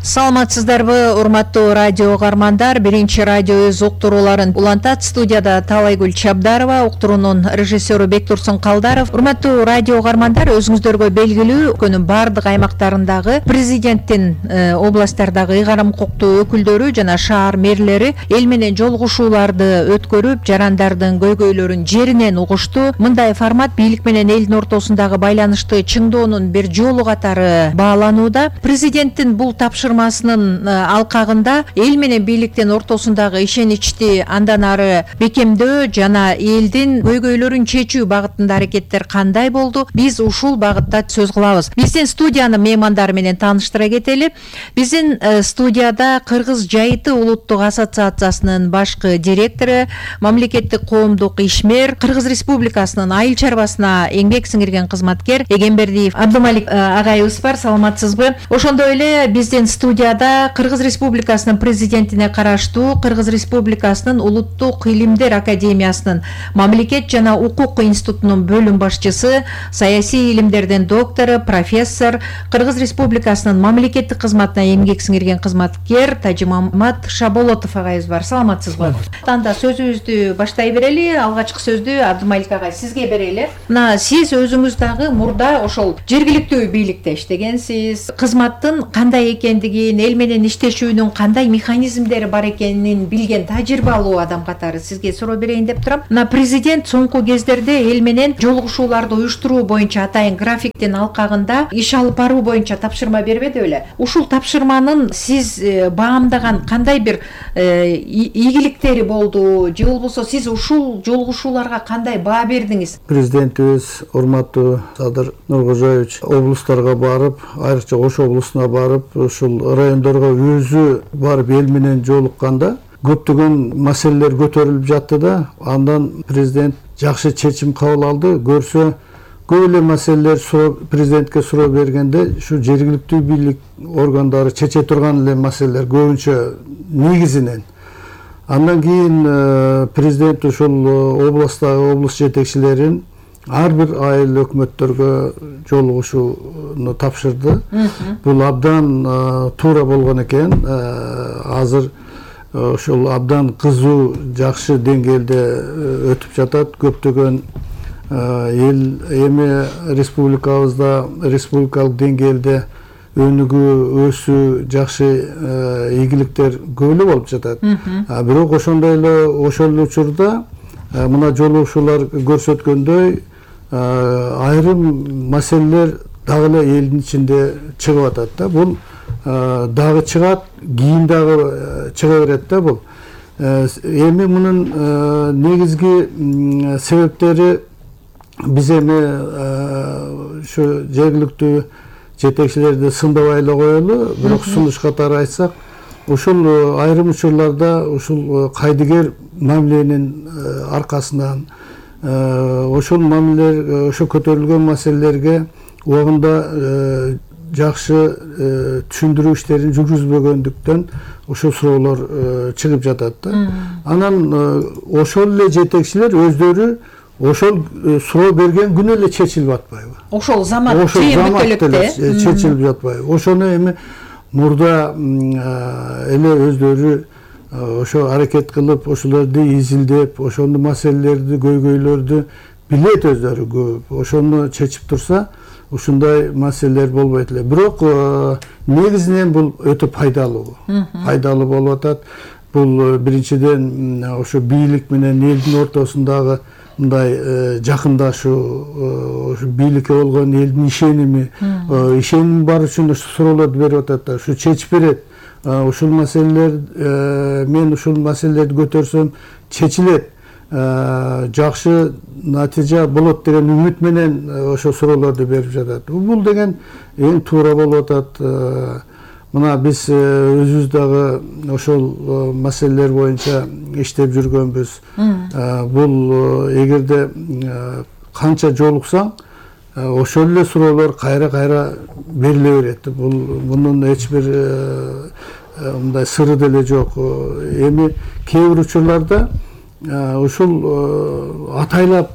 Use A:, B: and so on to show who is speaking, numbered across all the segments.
A: Саламатсыздарбы, урматтуу радио угармандар. Биринчи радио өз уктурууларын улантат. Студияда Талайгүл Чабдарова, уктуруунун режиссеру Бектурсун Калдаров. Урматтуу радио угармандар, өзүңүздөргө белгилүү, өлкөнүн бардык аймактарындагы президенттин областтардагы ыйгарым укуктуу өкүлдөрү жана шаар мэрлери эл менен жолугушууларды өткөрүп, жарандардын көйгөйлөрүн жеринен угушту. Мындай формат бийлик менен элдин ортосундагы байланышты чыңдоонун бир жолу катары бааланууда. Президенттин бул тапшырмасынын алкагында эл менен бийликтин ортосундагы ишеничти андан ары бекемдөө жана элдин көйгөйлөрүн чечүү багытында аракеттер кандай болду? Биз ушул багытта сөз кылабыз. Биздин студиянын меймандары менен тааныштыра кетели. Биздин студияда Кыргыз жайыты улуттук ассоциациясынын башкы директору, мамлекеттик коомдук ишмер, Кыргыз Республикасынын айыл чарбасына эмгек сиңирген кызматкер Эгембердиев Абдымалик агайыбыз бар. Саламатсызбы? Ошондой эле биздин студияда Кыргыз Республикасынын президентине караштуу Кыргыз Республикасынын улуттук илимдер академиясынын мамлекет жана укук институтунун бөлүм башчысы, саясий илимдердин доктору, профессор, Кыргыз Республикасынын мамлекеттик кызматына эмгек сиңирген кызматкер Тажимамат Шаболотов агайыбыз бар. Саламатсызбы? Анда сөзүбүздү баштай берели. Алгачкы сөздү Абдымалик агай сизге берели. Мына сиз өзүңүз дагы мурда ошол жергиликтүү бийликте иштегенсиз. Кызматтын кандай экендигин, эл менен иштешүүнүн кандай механизмдери бар экенин билген тажрыйбалуу адам катары сизге суроо берейин деп турам. Мына президент соңку кездерде эл менен жолугушууларды уюштуруу боюнча атайын графиктин алкагында иш алып баруу боюнча тапшырма бербеди беле? Ушул тапшырманын сиз баамдаган кандай бир ийгиликтери болду? Же болбосо сиз ушул жолугушууларга кандай баа бердиңиз?
B: Президентибиз урматтуу Садыр Нуркожоевич облустарга барып, айрыкча Ош облусуна барып, ушул райондорго өзү барып эл менен жолукканда көптөгөн маселелер көтөрүлүп жатты да, андан президент жакшы чечим кабыл алды. Көрсө көп эле маселелер президентке суроо бергенде ушу жергиликтүү бийлик органдары чече турган эле маселелер көбүнчө негизинен. Андан кийин президент ушул облус жетекчилерин ар бир айыл өкмөттөргө жолугушууну тапшырды. Бул абдан туура болгон экен. Азыр ушул абдан кызуу, жакшы деңгээлде өтүп жатат. Көптөгөн эл эми республикабызда республикалык деңгээлде өнүгүү, өсүү, жакшы ийгиликтер көп эле болуп жатат. Бирок ошондой эле ошол учурда мына жолугушуулар көрсөткөндөй айрым маселелер дагы эле элдин ичинде чыгып атат да. Бул дагы чыгат, кийин дагы чыга берет да бул. Эми мунун негизги себептери биз эми ушу жергиликтүү жетекчилерди сындабай эле коелу, бирок сунуш катары айтсак, ушул айрым учурларда ушул кайдыгер мамиленин аркасынан ошол мамилелер, ошо көтөрүлгөн маселелерге убагында жакшы түшүндүрүү иштерин жүргүзбөгөндүктөн ошол суроолор чыгып жатат да. Анан ошол эле жетекчилер өздөрү ошол суроо берген күнү эле чечилип атпайбы? Ошол замат чечилип жатпайбы? Ошону эми мурда эле өздөрү ошо аракет кылып, ошолорду изилдеп, ошондо маселелерди, көйгөйлөрдү билет өздөрү көп. Ошону чечип турса, ушундай маселелер болбойт эле. Бирок негизинен бул өтө пайдалуу. Пайдалуу болуп атат. Бул биринчиден ошо бийлик менен элдин ортосундагы мындай жакындашуу, бийликке болгон элдин ишеними бар үчүн суроолорду берип атат да, ушу чечип берет. Ушул маселелер, мен ушул маселелерди көтөрсөм чечилет, жакшы натыйжа болот деген үмүт менен ошо суроолорду берип жатат. Бул деген эң туура болуп атат. Мына биз өзүбүз дагы ошол маселелер боюнча иштеп жүргөнбүз. Бул эгерде канча жолуксаң, ошол эле суроолор кайра бериле берет. Мунун эч бир мындай сыры деле жок. Эми кээ бир учурларда ушул атайлап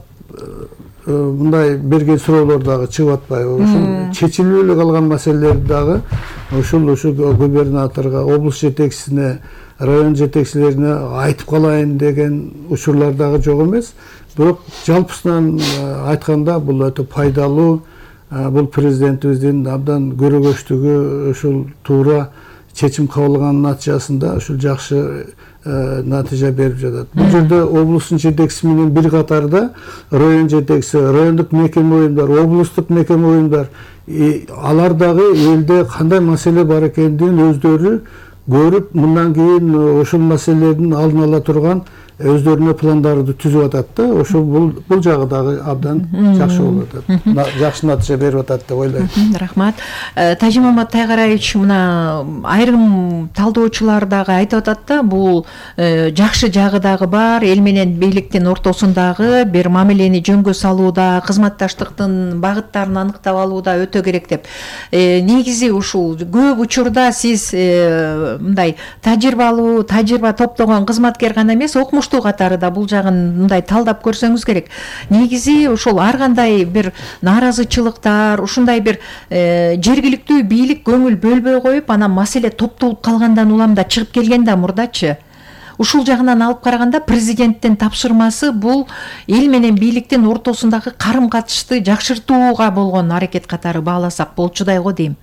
B: мындай берген суроолор дагы чыгып атпайбы? Ушул чечилбей эле калган маселелерди дагы ошол губернаторго, облус жетекчисине, район жетекчилерине айтып калайын деген учурлар дагы жок эмес. Бирок жалпысынан айтканда бул өтө пайдалуу, бул президентибиздин абдан көрөгөчтүгү, ушул туура чечим кабыл кылганын натыйжасында ушул жакшы натыйжа берип жатат. Бул жерде облустун жетекчиси менен бир катарда район жетекчиси, райондук мекеме уюмдар, облустук мекеме уюмдар, алар дагы элде кандай маселе бар экендигин өздөрү көрүп, мындан кийин ошол маселелердин алдын ала турган өздөрүнө пландарды түзүп атат да. Ошол бул жагы дагы абдан жакшы болуп атат. Жакшы натыйжа берип атат деп ойлойм.
A: Рахмат. Тажимамат Тайгараевич, мына айрым талдоочулар дагы айтып атат да, бул жакшы жагы дагы бар, эл менен бийликтин ортосундагы бир мамилени жөнгө салууда, кызматташтыктын багыттарын аныктап алууда өтө керек деп. Негизи ушул көп учурда сиз мындай тажрыйба топтогон кызматкер гана эмес, окумуштуу катары да бул жагын мындай талдап көрсөңүз керек. Негизи ошол ар кандай бир нааразычылыктар, ушундай бир жергиликтүү бийлик көңүл бөлбөй коюп, анан маселе топтолуп калгандан улам да чыгып келген да мурдачы. Ушул жагынан алып караганда президенттин тапшырмасы бул эл менен бийликтин ортосундагы карым катышты жакшыртууга болгон аракет катары бааласак болчудай го дейм.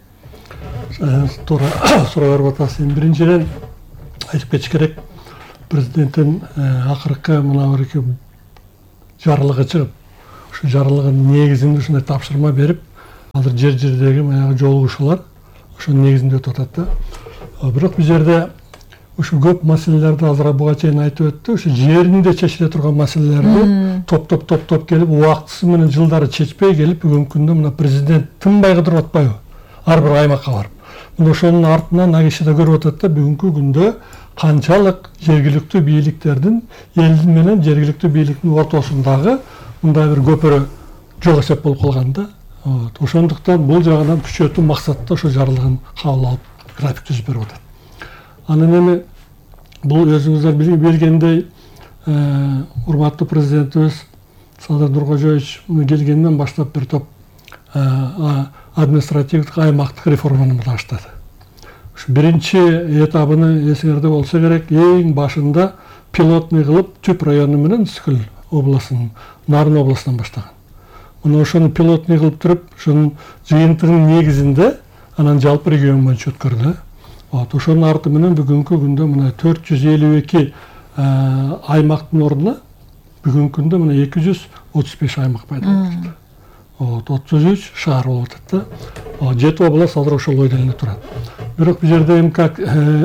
C: Туура суроо берип атасыз. Биринчиден айтып кетиш керек, президенттин акыркы мына бир жарлыгы чыгып, ушу жарлыгынын негизинде ушундай тапшырма берип, азыр жер-жердеги баягы жолугушуулар ошонун негизинде өтүп атат да. Бирок бул жерде ушу көп маселелерди азыр буга чейин айтып өттү. Ушу жеринде чечиле турган маселелерди топ келип, убактысы менен жылдары чечпей келип, бүгүнкү күндө мына президент тынбай кыдырып атпайбы? Ар бир аймакка барып. Мына ошонун артынан ак киши да көрүп атат да, бүгүнкү күндө канчалык жергиликтүү бийликтердин эл менен жергиликтүү бийликтин ортосундагы мындай бир көпүрө жок эсеп болуп калган да. Ошондуктан бул жагынан күчөтүү максатта ошо жарлыгын кабыл алып, график түзүп берип атат. Анан эми бул өзүңүздөр билгендей, урматтуу президентибиз Садыр Нуркожоевич келгенден баштап бир топ административдик аймактык реформаны баштады. Ушу биринчи этабыны эсиңерде болсо керек, эң башында пилотный кылып Түп району менен Үскүл областынын, Нарын областынан баштаган. Мына ошону пилотный кылып туруп, ошонун жыйынтыгынын негизинде анан жалпы регион боюнча өткөрдү. Ошонун арты менен бүгүнкү күндө мына 452 аймактын ордуна бүгүнкү күндө мына 235 аймак пайда болуп атат. 33 шаар болуп атат да. 7 область азыр ошол ойдо эле турат. Бирок бул жерде эми как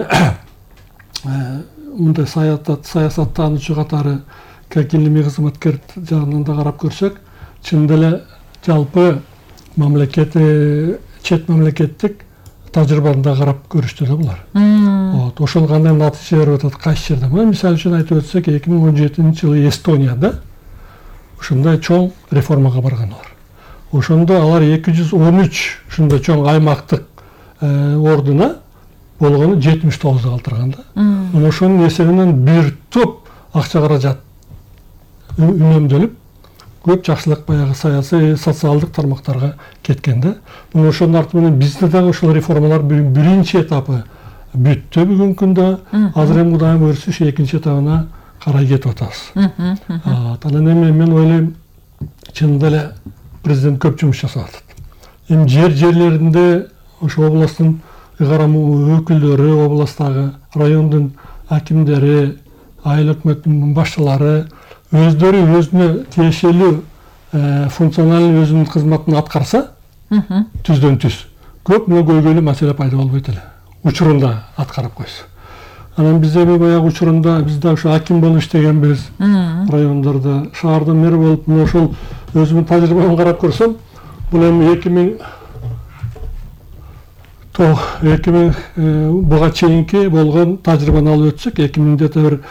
C: мындай саясаттануучу катары, как илимий кызматкер жагынан да карап көрсөк, чынында эле жалпы мамлекет, чет мамлекеттик тажрыйбаны да карап көрүштү да булар. Ошол кандай натыйжа берип атат кайсы жерде? Мисалы үчүн айтып өтсөк, 2017-жылы Эстонияда ушундай чоң реформага баргандар. Ошондо алар 213 ушундай чоң аймактык ордуна болгону 79 калтырган да. Мына ошонун эсебинен бир топ акча каражат үнөмдөлүп, көп жакшылык баягы саясий, социалдык тармактарга кеткен да. Мына ошонун арты менен бизде дагы ошол реформалар биринчи этапы бүттү бүгүнкү күндө. Азыр эми Кудайым буйрса экинчи этабына карай кетип атабыз. Анан эми мен ойлойм, чынында эле президент көп жумуш жасап атат. Эми жерлеринде ошо областтын ыгарам өкүлдөрү, областтагы райондун акимдери, айыл өкмөттүн башчылары өздөрү өзүнө тиешелүү функционалдуу өзүнүн кызматын аткарса, түздөн түз көп мына көйгөйлүү маселе пайда болбойт эле. Учурунда аткарып койсо. Анан биз эми баягы учурунда бизде ошо аким болуп иштегенбиз, райондордо, шаардын мэри болуп, мына ошол өзүмдүн тажрыйбамды карап көрсөм, бул эми 2000 буга чейинки болгон тажрыйбаны алып өтсөк, 2000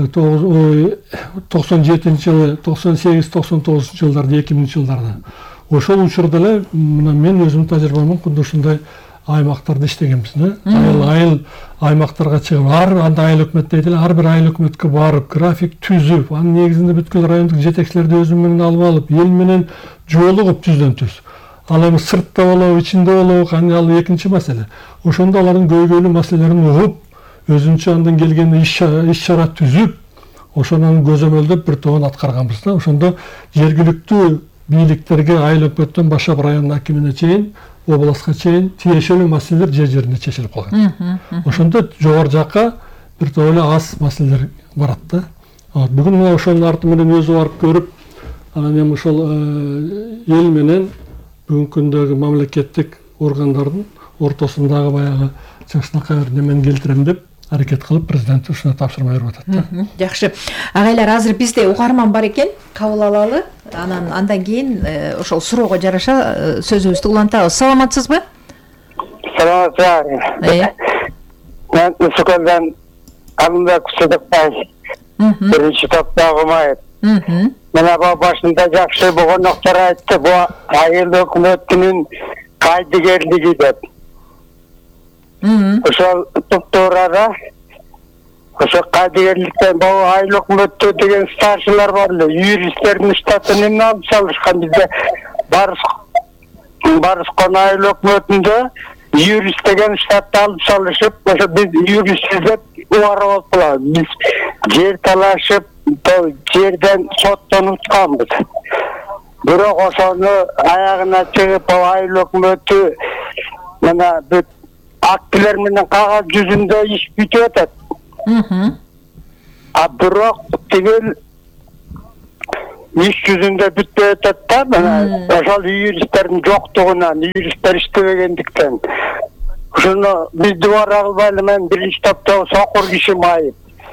C: 97-жылы, 98-99 жылдарда, 2000-жылдарда. Ошол учурда эле мен өзүмдүн тажрыйбамдын куду ушундай аймактарда иштегенбиз. Айыл аймактарга чыгып, анда айыл өкмөт дейт эле, ар бир айыл өкмөткө барып, график түзүп, анын негизинде бүткүл райондук жетекчилерди өзүм менен алып, эл менен жолугуп түздөн түз. Ал эми сыртта болобу, ичинде болобу, кане ал экинчи маселе. Ошондо алардын көйгөйлүү маселелерин угуп, өзүнчө андан келген иш чара түзүп, ошонун көзөмөлдөп бир тобун аткарганбыз да. Ошондо жергиликтүү бийликтерге айыл өкмөттөн башлап район акимине чейин, областка чейин тиешелүү маселелер жеринде чечилип калган. Ошондо жогору жакка бир топ эле аз маселелер барат да. Бүгүн ошонун арты менен өзү барып көрүп, анан эми ошол эл менен бүгүнкү күндөгү мамлекеттик органдардын ортосундагы баягы чыңчынакай бир немени келтирем деп аракет кылып президент ушуна тапшырма берип атат да.
A: Жакшы. Агайлар, азыр бизде угарман бар экен, кабыл алалы. Андан кийин ошол суроого жараша сөзүбүздү улантабыз. Саламатсызбы?
D: Саламатсызбы. Мен Ушукалдан Алымбек Сыдыкбай. Биринчи топтогу майып. Мына башында жакшы болгондуктар айтты, бу айыл өкмөтүнүн кайдыгерлиги деп. Ошол топтоорада ошо кайдыгерликтен бул айыл өкмөттө деген старшылар бар эле, юристтердин штатын эмне алып салышкан. Бизде Барыскон айыл өкмөтүндө юрист деген штатты алып салышып, ошо биз юрист деп убара болуп калабыз. Биз жер талашып, жерден соттон утканбыз. Бирок ошону аягына чыгып, айыл өкмөтү мына бүт актилер менен кагаз жүзүндө иш бүтүп атат. Бирок тигил иш жүзүндө бүтпөй атат да. Мына ошол юристтердин жоктугунан, юристтер иштебегендиктен. Ошону биз дубара кылбай эле, мен биринчи топтогу сокур киши майып.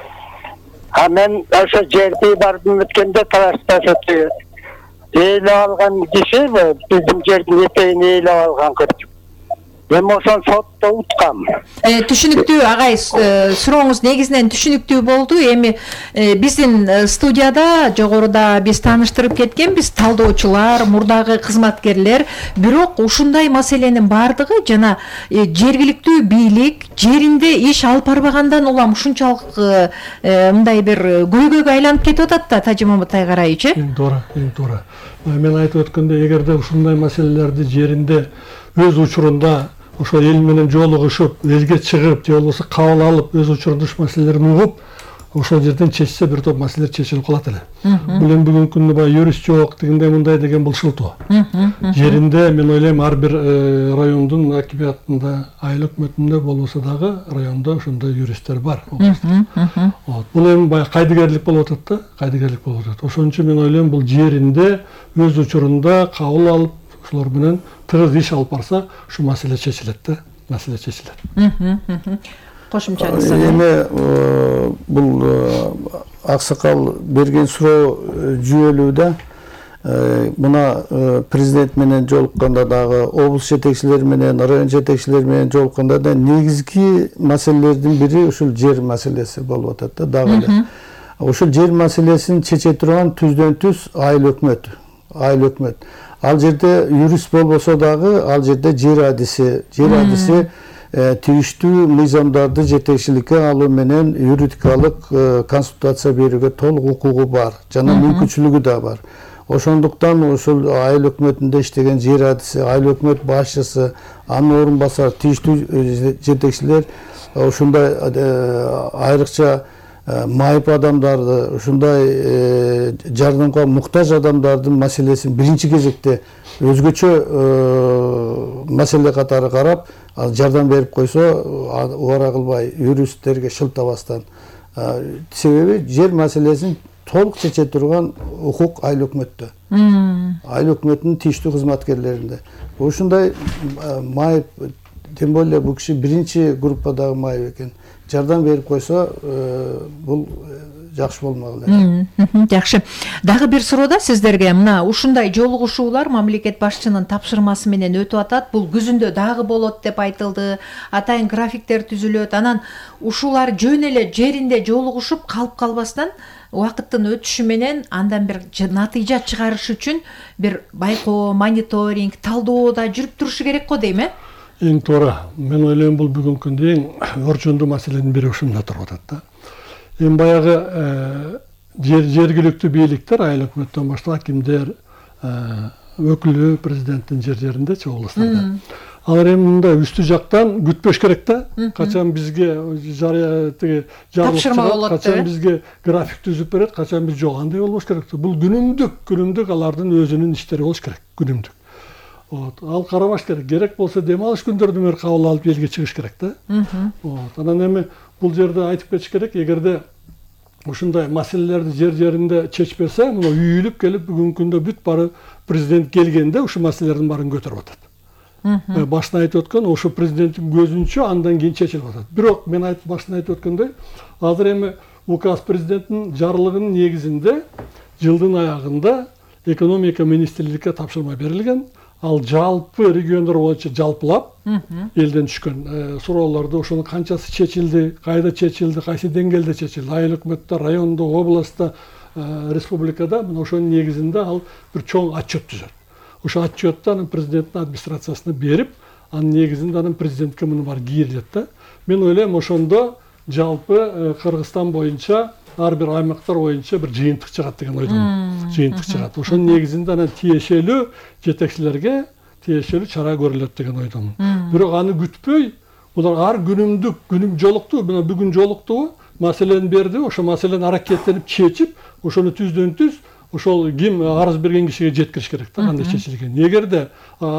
D: Мен ошо жерди бардым өткөндө талашташып ээлеп алган киши, биздин жердин этегин ээлеп алган кыз. Эми ошон сотто уткам.
A: Түшүнүктүү агай, сурооңуз негизинен түшүнүктүү болду. Эми биздин студияда жогоруда биз тааныштырып кеткенбиз, талдоочулар, мурдагы кызматкерлер, бирок ушундай маселенин бардыгы жана жергиликтүү бийлик жеринде иш алып барбагандан улам ушунчалык мындай бир көйгөйгө айланып кетип атат да, Тажи Маматай карайчы.
C: Эң туура. Мен айтып өткөндө, эгерде ушундай маселелерди жеринде өз учурунда ошо эл менен жолугушуп, элге чыгып, же болбосо кабыл алып, өз учурунда ушу маселелерин угуп, ошол жерден чечсе бир топ маселелер чечилип калат эле. Бул эми бүгүнкү күндө баягы юрист жок, дегенде мындай деген булшылтуу. Жеринде мен ойлойм ар бир райондун акибатында, айыл өкмөтүндө болбосо дагы райондо ошондой юристтер бар. Бул эми баягы кайдыгерлик болуп атат да, кайдыгерлик болуп атат. Ошон үчүн мен ойлойм, бул жеринде өз учурунда кабыл алып, ошолор менен тыгыз иш алып барса, ушу маселе чечилет да, маселе чечилет.
A: Кошумчаңыз.
B: Эми бул аксакал берген суроо жүйөлүү да. Мына президент менен жолукканда дагы, облус жетекчилери менен, район жетекчилери менен жолукканда да негизги маселелердин бири ушул жер маселеси болуп атат да, дагы эле. Ушул жер маселесин чече турган түздөн түз айыл өкмөт. Ал жерде юрист болбосо дагы, ал жерде жер адиси тийиштүү мыйзамдарды жетекчиликке алуу менен юридикалык консультация берүүгө толук укугу бар, жана мүмкүнчүлүгү да бар. Ошондуктан ушул айыл өкмөтүндө иштеген жер адиси, айыл өкмөт башчысы, анын орун басары, тийиштүү жетекчилер ушундай айрыкча майып адамдарды, ушундай жардамга муктаж адамдардын маселесин биринчи кезекте өзгөчө маселе катары карап, жардам берип койсо, убара кылбай юристтерге шылтабастан. Себеби жер маселесин толук чече турган укук айыл өкмөттө. Айыл өкмөтүнүн тийиштүү кызматкерлеринде. Ушундай майып, тем более бул киши биринчи группадагы майып экен. Жардам берип койсо, бул жакшы болмок эле.
A: Жакшы. Дагы бир суроо сиздерге. Мына ушундай жолугушуулар мамлекет башчынын тапшырмасы менен өтүп атат. Бул күзүндө дагы болот деп айтылды. Атайын графиктер түзүлөт. Анан ушулар жөн эле жеринде жолугушуп калып калбастан, убакыттын өтүшү менен андан бир натыйжа чыгарыш үчүн бир байкоо, мониторинг, талдоо да жүрүп турушу керек го дейм,
C: Эң туура. Мен ойлойм, бул бүгүнкү күндө эң орчундуу маселенин бири ушунда туруп атат да. Эми баягы жергиликтүү бийликтер, айыл өкмөттөн баштап акимдер, өкүлү президенттин жерлерindечи областтарда. Алар эми мындай үстү жактан күтпөш керек да. Качан бизге жарыя тиги жарлык чыгат, качан бизге график түзүп берет, качан биз жок, андай болбош керек. Бул күнүмдүк алардын өзүнүн иштери болуш керек, күнүмдүк. Ал карабаш керек. Керек болсо дем алыш күндөрдү мөр кабыл алып элге чыгыш керек да. Анан эми бул жерде айтып кетиш керек, эгерде ушундай маселелерди жер-жеринде чечпесе, мына үйүлүп келип бүгүнкү күндө бүт бары президент келгенде ушу маселелердин баарын көтөрүп атат. Башына айтып өткөн ошо президенттин көзүнчө андан кийин чечилип атат. Бирок мен башына айтып өткөндөй, азыр эми указ президенттин жарлыгынын негизинде жылдын аягында экономика министрликке тапшырма берилген. Ал жалпы региондор боюнча жалпылап элден түшкөн суроолорду, ошонун канчасы чечилди, кайда чечилди, кайсы деңгээлде чечилди, айыл өкмөттө, райондо, областта, республикада, мына ошонун негизинде ал бир чоң отчет түзөт. Ошо отчетту анын президенттин администрациясына берип, анын негизинде анын президентке муну бар кийрилет да. Мен ойлойм, ошондо жалпы Кыргызстан боюнча ар бир аймактар боюнча бир жыйынтык чыгат деген ойдомун. Жыйынтык чыгат. Ошонун негизинде анан тиешелүү жетекчилерге тиешелүү чара көрүлөт деген ойдомун. Бирок аны күтпөй, булар ар күнүм жолукту, мына бүгүн жолукту, маселени берди, ошо маселени аракеттенип чечип, ошону түздөн түз ошол ким арыз берген кишиге жеткириш керек да, кандай чечилген. Эгерде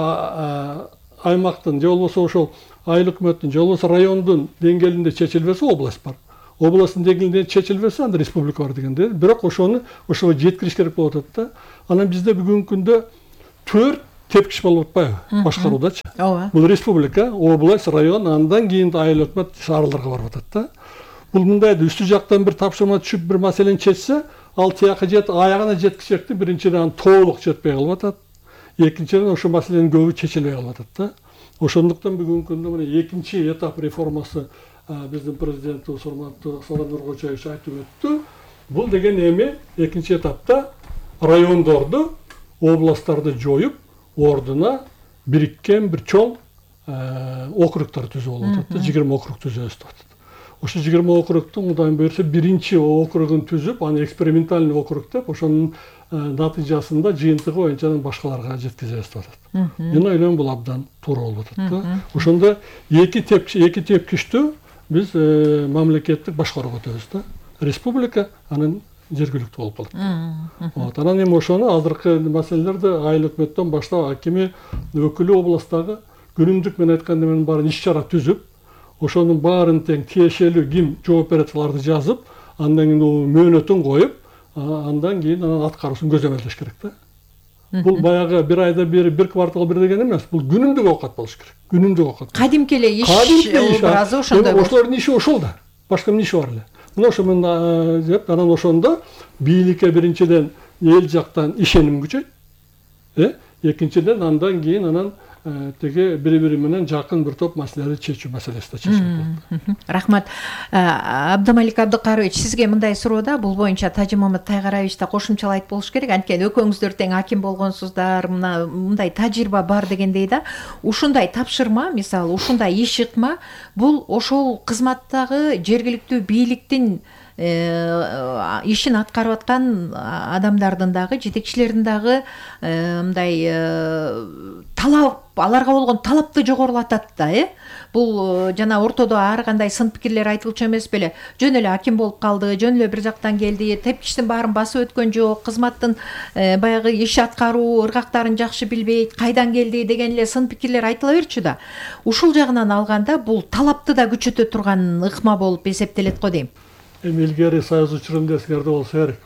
C: аймактын же болбосо ошол айыл өкмөттүн же болбосо райондун деңгээлинде чечилбесе, область бар. Областын деңгээлинде чечилбесе, анда республика бар дегенде. Бирок ошого жеткириш керек болуп атат да. Анан бизде бүгүнкү күндө 4 тепкич болуп атпайбы башкаруудачы. Бул республика, область, район, андан кийин айыл өкмөт шаарларга барып атат да. Бул мындайды үстү жактан бир тапшырма түшүп бир маселени чечсе, ал тияка аягына жеткичекти биринчиден аны толук четпей калып атат. Экинчиден ошо маселенин көбү чечилбей калып атат да. Ошондуктан бүгүнкү күндө мына экинчи этап реформасы биздин президент урматтуу Сооронбай Нуркожоевич айтып өттү. Бул деген эми экинчи этапта райондорду, областтарды жоюп, ордуна бириккен бир чоң округтар түзүп болуп атат. 20 округ түзөбүз деп атат. Ошо 20 округтун Кудайым буйрса биринчи округун түзүп, аны экспериментальный округ деп, ошонун натыйжасында жыйынтыгы боюнча башкаларга жеткизебиз деп атат. Мен ойлойм бул абдан туура болуп атат да. Ошондо эки тепкичтүү биз мамлекеттик башкарууга өтөбүз да. Республика анын жергиликтүү болуп калат. Анан эми ошону азыркы маселелерди айыл өкмөттөн баштап акими, өкүлү областтагы күнүмдүк мен айтканда мен баарын иш-чара түзүп, ошонун баарын тең тиешелүү ким жооп берет аларды жазып, андан кийин мөөнөтүн коюп, андан кийин анан аткаруусун көзөмөлдөш керек да. Бул баягы бир айда бир квартал бир деген эмес, бул күнүмдүк окат болуш керек. Күнүмдүк окат.
A: Кадимки эле иш образы ошондой.
C: Ошолордун иши ошол да. Башка эмне иши бар эле. Мына ошо мен деп, анан ошондо бийликке биринчиден эл жактан ишеним күчөйт. Экинчиден андан кийин анан теге бири-бири менен жакын бир топ маселелерди чечүү маселеси да чечилет. Рахмат.
A: Абдымалик Абдыкарович, сизге мындай суроо да, бул боюнча Тажи Мамат Тайгараевич да кошумчалап айтып болуш керек. Анткени экөөңүздөр тең аким болгонсуздар, мындай тажрыйба бар дегендей да. Ушундай тапшырма, мисалы, ушундай иш ыкма, бул ошол кызматтагы жергиликтүү бийликтин ишин аткарып аткан адамдардын дагы, жетекчилердин дагы мындай талап, аларга болгон талапты жогорулатат да, Бул жана ортодо ар кандай сын пикирлер айтылчу эмес беле. Жөн эле аким болуп калды, жөн эле бир жактан келди, тепкичтин баарын басып өткөн жок, кызматтын баягы иш аткаруу ыргактарын жакшы билбейт, кайдан келди деген эле сын пикирлер айтыла берчү да. Ушул жагынан алганда бул талапты да күчөтө турган ыкма болуп эсептелет го дейм.
C: Эми илгери Союз учурунда эсиңерде болсо керек.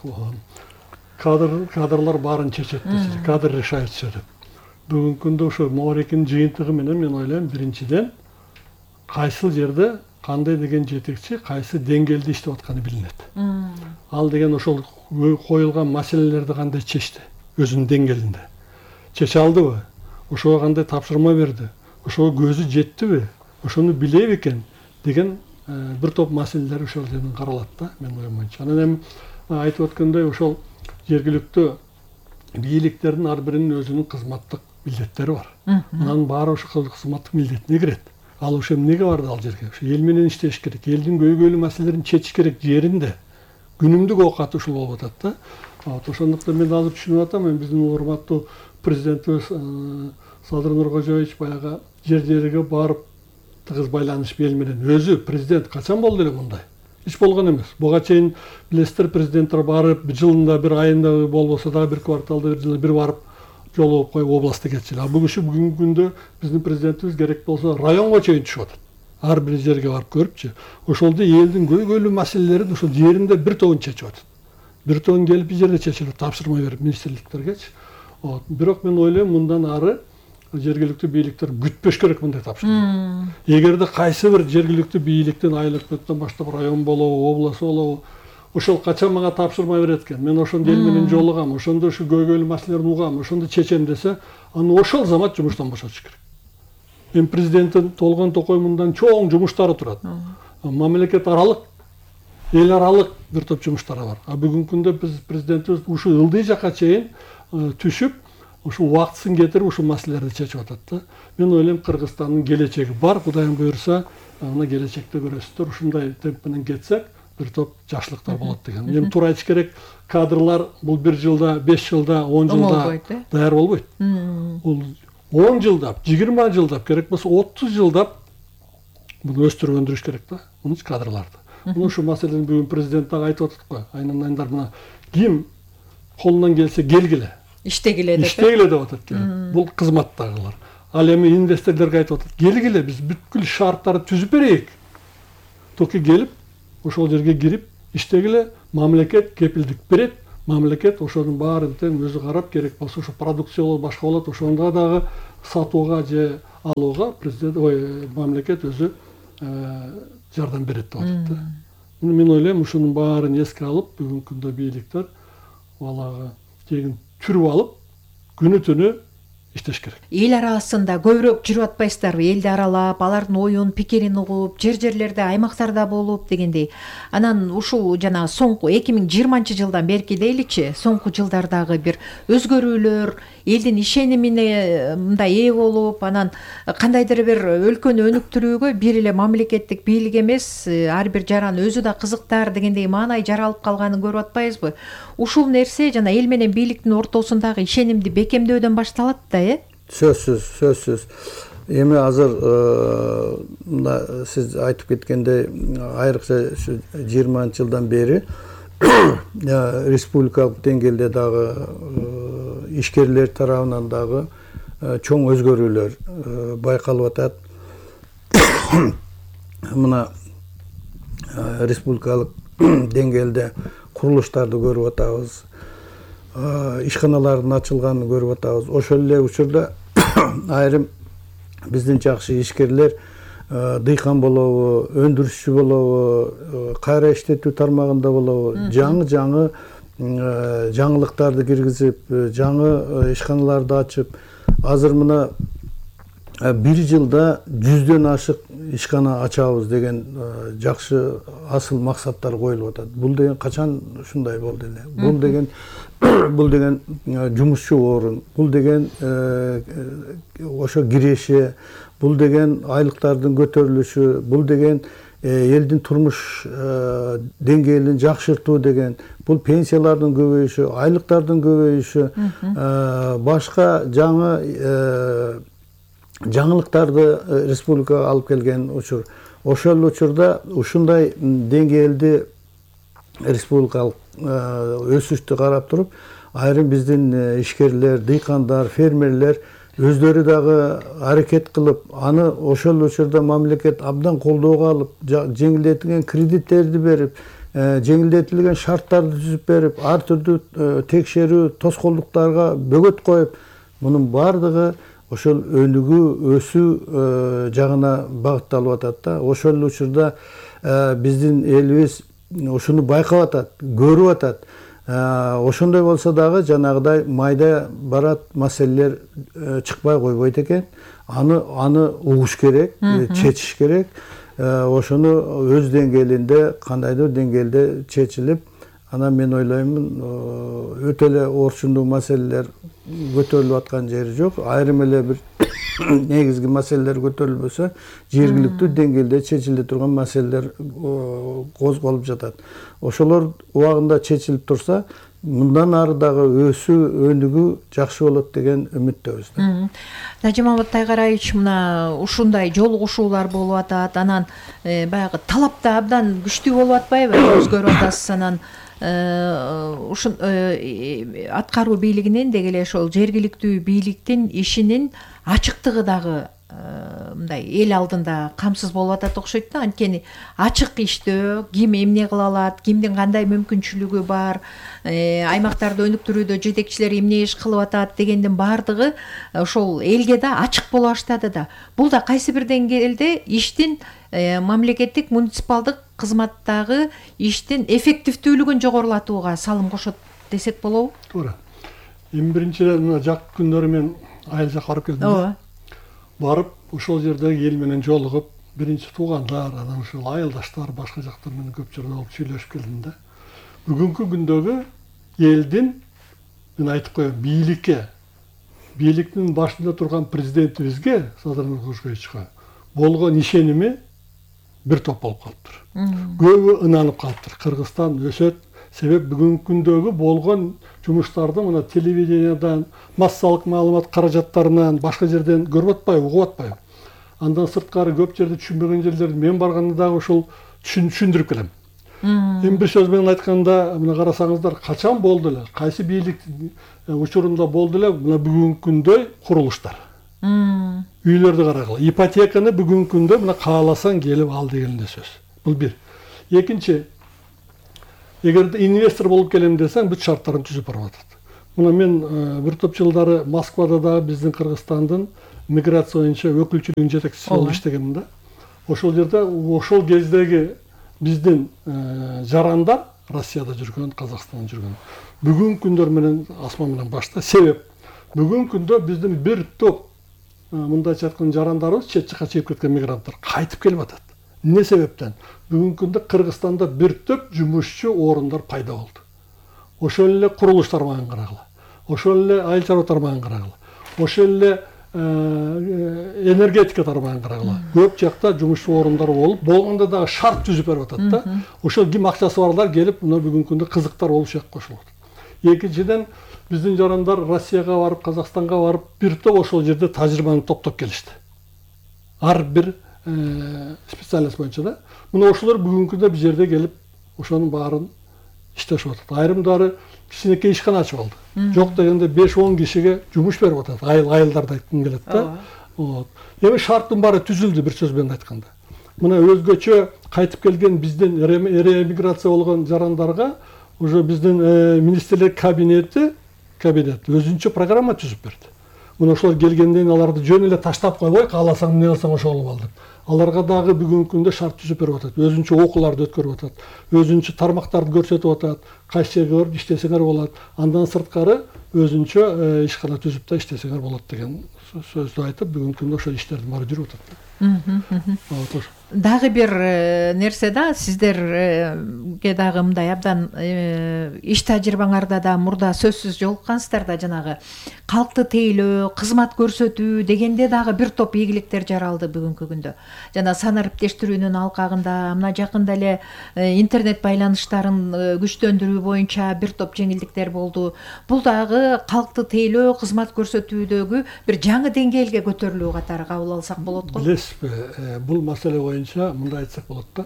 C: Кадрлар баарын чечет, кадр решает все деп. Бүгүнкү күндө ошо Моорекинин жыйынтыгы менен мен ойлойм, биринчиден кайсы жерде кандай деген жетекчи, кайсы деңгээлде иштеп атканы билинет. Ал деген ошол коюлган маселелерди кандай чечти, өзүнүн деңгээлинде. Чече алдыбы? Ошого кандай тапшырма берди? Ошого көзү жеттиби? Ошону билеби экен деген бир топ маселелер ошол жерден каралат да, мен оюмча. Анан эми айтып өткөндөй ошол жергиликтүү бийликтердин ар биринин өзүнүн кызматтык милдеттери бар. Анын баары ошол кызматтык милдетине кирет. Ал ошо эмнеге барды ал жерге? Ошо эл менен иштеш керек, элдин көйгөйлүү маселелерин чечиш керек жеринде. Күнүмдүк окат ушул болуп атат да. Ошондуктан мен азыр түшүнүп атам, биздин урматтуу президентибиз Садыр Нуркожоевич баягы жер-жерге барып тыгыз байланыш эл менен өзү президент качан болду эле мындай? Эч болгон эмес. Буга чейин билесиздер, президенттер барып жылында бир айында болбосо дагы бир кварталда бир жылда бир барып жолугуп коюп областта кетчү. А бүгүнкү күндө биздин президентибиз керек болсо районго чейин түшүп атат. Ар бир жерге барып көрүпчү. Ошолду элдин көйгөйлүү маселелерин ошол жеринде бир тобун чечип атат. Бир тобун келип бир жерде чечилип тапшырма берип министрликтергечи. Бирок мен ойлойм мындан ары жергиликтүү бийликтер күтпөш керек мындай тапшырма. Эгерде кайсы бир жергиликтүү бийликтен айлыктан баштап район болобу, область болобу, ошол качан мага тапшырма берет экен, мен ошондо эл менен жолугам, ошондо ушу көйгөйлүү маселелерди угам, ошондо чечем десе, аны ошол замат жумуштан бошотуш керек. Эми президенттин Толгон Токой чоң жумуштары турат. Мамлекет аралык, эл аралык бир топ жумуштары бар. А бүгүнкү күндө биз президентибиз ушу ылдый жакка чейин түшүп, ушу убактысын кетирип ушу маселелерди чечип атат да. Мен ойлойм Кыргызстандын келечеги бар, Кудайым буйрса, аны келечекте көрөсүздөр. Ушундай темп менен кетсек, бир топ жакшылыктар болот деген. Эми туура айтыш керек, кадрлар бул 1 жылда, 5 жылда, 10 жылда даяр болбойт. Бул 10 жылдап, 20 жылдап, керек болсо 30 жылдап буну өстүрүп өндүрүш керек да, мунчу кадрларды. Мына ушу маселени бүгүн президент дагы айтып атат го. Айнымайдар мына ким колунан келсе келгиле. Иштегиле деп. Иштегиле деп атат. Бул кызматтагылар. Ал эми инвесторлорго айтып атат. Келгиле, биз бүткүл шарттарды түзүп берейик. Токи келип, ошол жерге кирип, иштегиле, мамлекет кепилдик берет. Мамлекет ошонун баарын тең өзү карап, керек болсо ошо продукциялар башка болот, ошондо дагы сатууга же алууга президент, мамлекет өзү жардам берет деп атат. Мен ойлойм, ушунун баарын эске алып, бүгүнкү күндө бийликтер балагы тегин түрүп алып, күнү-түнү иштеш керек.
A: Эл арасында көбүрөөк жүрүп атпайсыздарбы? Элди аралап, алардын оюн, пикирин угуп, жер-жерлерде, аймактарда болуп дегендей. Анан ушул жана соңку 2020-жылдан берки дейличи, соңку жылдардагы бир өзгөрүүлөр, элдин ишенимине мындай ээ болуп, анан кандайдыр бир өлкөнү өнүктүрүүгө бир эле мамлекеттик бийлик эмес, ар бир жаран өзү да кызыктар дегендей маанай жаралып калганын көрүп атпайбызбы? Ушул нерсе жана эл менен бийликтин ортосундагы ишенимди бекемдөөдөн башталат да,
B: Сөзсүз. Эми азыр сиз айтып кеткендей, айрыкча 20-жылдан бери республикалык деңгээлде дагы ишкерлер тарабынан дагы чоң өзгөрүүлөр байкалып атат. Мына республикалык деңгээлде курулуштарды көрүп атабыз, ишканалардын ачылганын көрүп атабыз. Ошол эле учурда айрым биздин жакшы ишкерлер дыйкан болобу, өндүрүшчү болобу, кайра иштетүү тармагында болобу, жаңы жаңылыктарды киргизип, жаңы ишканаларды ачып, азыр мына 1 жылда 100дөн ашык ишкана ачабыз деген жакшы асыл максаттар коюлуп атат. Бул деген качан ушундай болду эле? Бул деген жумушчу орун, бул деген ошо киреше, бул деген айлыктардын көтөрүлүшү, бул деген элдин турмуш деңгээлин жакшыртуу деген, бул пенсиялардын көбөйүшү, айлыктардын көбөйүшү, башка жаңылыктарды республикага алып келген учур. Ошол учурда ушундай деңгээлди республикалык өсүштү карап туруп, айрым биздин ишкерлер, дыйкандар, фермерлер өздөрү дагы аракет кылып, аны ошол учурда мамлекет абдан колдоого алып, жеңилдетилген кредиттерди берип, жеңилдетилген шарттарды түзүп берип, ар түрдүү текшерүү, тоскоолдуктарга бөгөт коюп, мунун баардыгы ошол өнүгүү, өсүү жагына багытталып атат да. Ошол учурда биздин элибиз ушуну байкап атат, көрүп атат. Ошондой болсо дагы жанагыдай майда барат маселелер чыкпай койбойт экен. Аны угуш керек, чечиш керек. Ошону өз деңгээлинде, кандайдыр деңгээлде чечилип, анан мен ойлоймун өтө эле орчундуу маселелер көтөрүлүп аткан жери жок. Айрым эле бир негизги маселелер көтөрүлбөсө, жергиликтүү деңгээлде чечиле турган маселелер козголуп жатат. Ошолор убагында чечилип турса, мындан ары дагы өнүгүү жакшы болот деген үмүттөбүз.
A: Нажимамат Тайгараевич, мына ушундай жолугушуулар болуп атат, анан баягы талап да абдан күчтүү болуп атпайбы? Өзгөрүп атасыз, анан ушун аткаруу бийлигинен деги эле ошол жергиликтүү бийликтин ишинин ачыктыгы дагы мындай эл алдында камсыз болуп атат окшойт да. Анткени ачык иштөө, ким эмне кыла алат, кимдин кандай мүмкүнчүлүгү бар, аймактарды өнүктүрүүдө жетекчилер эмне иш кылып атат дегендин баардыгы ошол элге да ачык боло баштады да. Бул да кайсы бир деңгээлде иштин мамлекеттик муниципалдык кызматтагы иштин эффективдүүлүгүн жогорулатууга салым кошот десек болобу?
C: Туура. Эми биринчиден мына жакын күндөрү мен айыл жакка барып келдим.
A: Ооба.
C: Барып ошол жердеги эл менен жолугуп, биринчи туугандар, анан ошол айылдаштар, башка жактар менен көп жерде болуп сүйлөшүп келдим да. Бүгүнкү күндөгү элдин, мен айтып коеюн, бийликтин башында турган президентибизге, Садыр Нуркулушевичке болгон ишеними бир топ болуп калыптыр. Көбү ынанып калыптыр. Кыргызстан өсөт. Себеп бүгүнкү күндөгү болгон жумуштарды мына телевидениядан, массалык маалымат каражаттарынан, башка жерден көрүп атпайбы, угуп атпайбы. Андан сырткары көп жерде түшүнбөгөн жерлерди мен барганда дагы ошол түшүндүрүп келем. Эми бир сөз менен айтканда, мына карасаңыздар, качан болду эле, кайсы бийлик учурунда болду эле мына бүгүнкү күндөй курулуштар. Үйлөрдү карагыла. Ипотеканы бүгүнкү күндө мына кааласаң келип ал деген эле сөз. Бул бир. Экинчи, эгерде инвестор болуп келем десең, бүт шарттарын түзүп барып атат. Мына мен бир топ жылдары Москвада дагы биздин Кыргызстандын миграция боюнча өкүлчүлүгүнүн жетекчиси болуп иштегенмин да. Ошол жерде ошол кездеги биздин жарандар Россияда жүргөн, Казакстанда жүргөн. Бүгүнкү күндөр менен асман менен башта. Себеп бүгүнкү күндө биздин бир топ мындайча айтканда жарандарыбыз чет жакка чыгып кеткен мигранттар кайтып келип атат. Эмне себептен? Бүгүнкү күндө Кыргызстанда бир топ жумушчу орундар пайда болду. Ошол эле курулуштар менен карагыла. Ошол эле айыл чарба тармагын карагыла. Ошол эле энергетика тармагын карагыла. Көп жакта жумушчу орундары болуп, болгондо дагы шарт түзүп берип атат да. Ошол ким акчасы барлар келип, мына бүгүнкү күндө кызыктар болуп шек кошулат. Экинчиден, биздин жарандар Россияга барып, Казакстанга барып, бир топ ошол жерде тажрыйбаны топтоп келишти. Ар бир специалист боюнча да. Мына ошолор бүгүнкү күндө бир жерде келип, ошонун баарын иштешип атат. Айрымдары кичинекей ишкана ачып алды. Жок дегенде 5-10 кишиге жумуш берип атат. Айылдарды айткым келет да. Эми шарттын баары түзүлдү, бир сөз менен айтканда. Мына өзгөчө кайтып келген биздин реэмиграция болгон жарандарга уже биздин министрлер кабинети өзүнчө программа түзүп берди. Мына ошолор келгенден аларды жөн эле таштап койбой, кааласаң эмне кылсаң ошол ал деп. Аларга дагы бүгүнкү күндө шарт түзүп берип атат. Өзүнчө окууларды өткөрүп атат. Өзүнчө тармактарды көрсөтүп атат. Кайсы жерге барып иштесеңер болот. Андан сырткары өзүнчө ишкана түзүп да иштесеңер болот деген сөздү айтып, бүгүнкү күндө ошол иштердин баары жүрүп атат.
A: Дагы бир нерсе да, сиздерге дагы мындай абдан иш тажрыйбаңарда да мурда сөзсүз жолуккансыздар да, жанагы калкты тейлөө, кызмат көрсөтүү дегенде дагы бир топ ийгиликтер жаралды бүгүнкү күндө. Жана санариптештирүүнүн алкагында, мына жакында эле интернет байланыштарын күчтөндүрүү боюнча бир топ жеңилдиктер болду. Бул дагы калкты тейлөө, кызмат көрсөтүүдөгү бир жаңы деңгээлге көтөрүлүү катары кабыл алсак болот го.
C: Билесизби, бул маселе боюнча мындай айтсак болот да.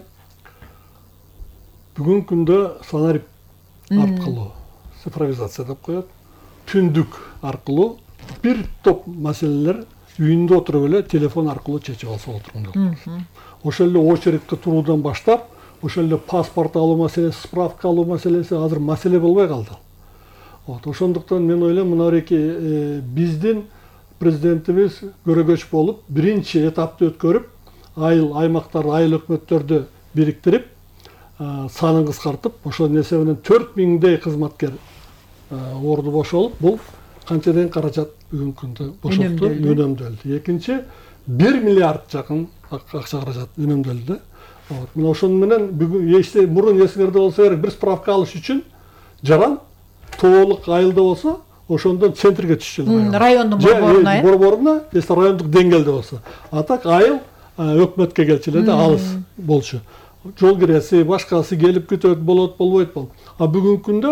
C: Бүгүнкү күндө санарип аркылуу, цифровизация деп коет, түндүк аркылуу бир топ маселелер үйүндө отуруп эле телефон аркылуу чечип алса болот турган. Ошол эле очередке туруудан баштап, ошол эле паспорт алуу маселеси, справка алуу маселеси азыр маселе болбой калды. Ошондуктан мен ойлойм, мынабеки биздин президентибиз көрөгөч болуп, биринчи этапты өткөрүп, аймактар, айыл өкмөттөрдү бириктирип, санын кыскартып, ошонун эсебинен 4000дей кызматкер орду бошолуп, бул канчаден каражат бүгүнкү күндө бошопту, үнөмдөлдү. Экинчи, 1 миллиард жакын акча каражат үнөмдөлдү. Мына ошонун менен бүгүн мурун эсиңерде болсо керек, бир справка алыш үчүн жаран тоолук айылда болсо, ошондон центрге түшчү.
A: Райондун борборуна,
C: борборуна, если райондук деңгээлде болсо. А так айыл өкмөткө келчү эле да, алыс болчу. Жол киреси, башкасы келип кетөт, болот, болбойт. А бүгүнкү күндө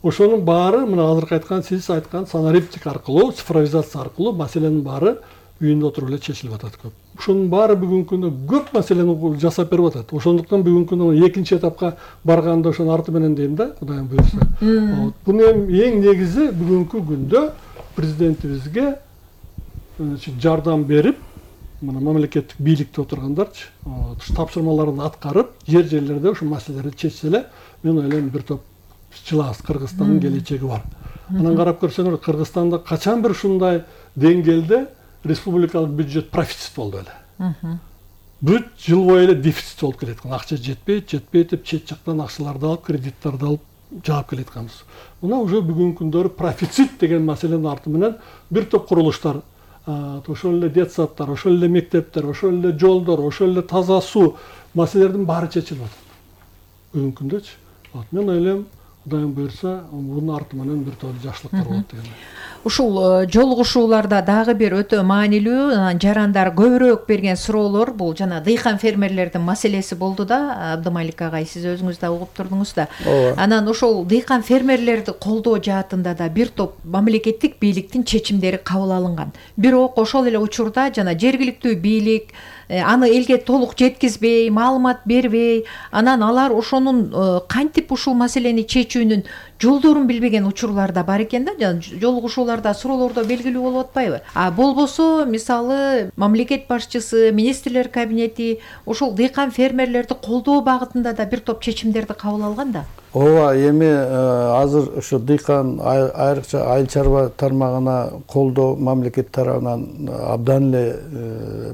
C: ошонун баары мына азыркы айткан сиз айткан санариптик аркылуу, цифровизация аркылуу маселенин баары үйүндө отуруп эле чечилип атат көп. Ошонун баары бүгүнкү күндө көп маселени жасап берип атат. Ошондуктан бүгүнкү күндө экинчи этапка барганда ошонун арты менен дейм да, Кудайым буюрса. Бунун эң негизи бүгүнкү күндө президентибизге жардам берип, мына мамлекеттик бийликте отургандарчы, тапшырмаларын аткарып, жерлерде ошол маселелерди чечсе эле, мен ойлойм бир топ жылабыз, Кыргызстандын келечеги бар. Анан карап көрсөңөр, Кыргызстанда качан бир ушундай деңгээлде республикалык бюджет профицит болду эле. Бүт жыл бою эле дефицит болуп келеткан. Акча жетпейт деп чет жактан акчаларды алып, кредиттарды алып жаап келетканбыз. Мына уже бүгүнкү күндөрү профицит деген маселенин арты менен бир топ курулуштар, ошол эле детсадтар, ошол эле мектептер, ошол эле жолдор, ошол эле таза суу маселелердин баары чечилип атат. Бүгүнкү күндөчү. Мен ойлойм, Кудайым буйрса, бунун арты менен бир топ жакшылыктар болот деген.
A: Ушул жолугушууларда дагы бир өтө маанилүү жарандар көбүрөөк берген суроолор бул жана дыйкан фермерлердин маселеси болду да, Абдымалик агай, сиз өзүңүз да угуп турдуңуз да. Анан ошол дыйкан фермерлерди колдоо жаатында да бир топ мамлекеттик бийликтин чечимдери кабыл алынган. Бирок ошол эле учурда жана жергиликтүү бийлик аны элге толук жеткизбей, маалымат бербей, анан алар ошонун кантип ушул маселени чечүүнүн жолдорун билбеген учурлар да бар экен да, жолугушууларда, суроолордо белгилүү болуп атпайбы? Болбосо, мисалы, мамлекет башчысы, министрлер кабинети ошол дыйкан фермерлерди колдоо багытында да бир топ чечимдерди кабыл алган да.
B: Ооба, эми азыр ушу дыйкан айрыкча айыл чарба тармагына колдоо мамлекет тарабынан абдан эле